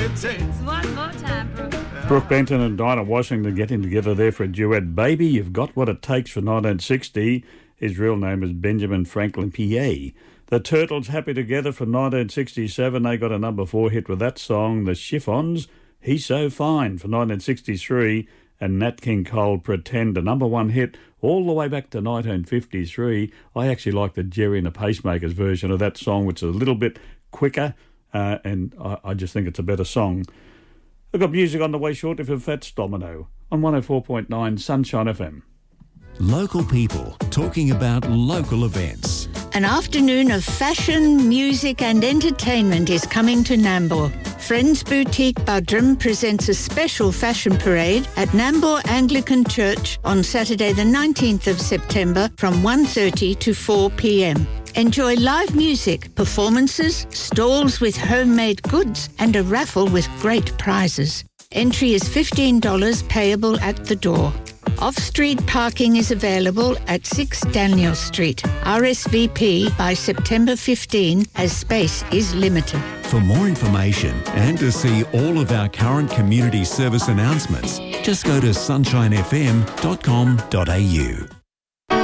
One more time, Brooke. Brooke Benton and Dinah Washington getting together there for a duet. Baby, You've Got What It Takes for 1960. His real name is Benjamin Franklin P.A. The Turtles happy together from 1967. They got a number 4 hit with that song. The Chiffons, He's So Fine for 1963. And Nat King Cole, Pretend, a number 1 hit all the way back to 1953. I actually like the Jerry and the Pacemakers version of that song, which is a little bit quicker, and I just think it's a better song. I've got music on the way shortly for Fats Domino on 104.9 Sunshine FM. Local people talking about local events. An afternoon of fashion, music and entertainment is coming to Nambour. Friends Boutique Budrum presents a special fashion parade at Nambour Anglican Church on Saturday the 19th of September from 1:30 to 4 p.m. Enjoy live music, performances, stalls with homemade goods and a raffle with great prizes. Entry is $15 payable at the door. Off-street parking is available at 6 Daniel Street. RSVP by September 15 as space is limited. For more information and to see all of our current community service announcements, just go to sunshinefm.com.au.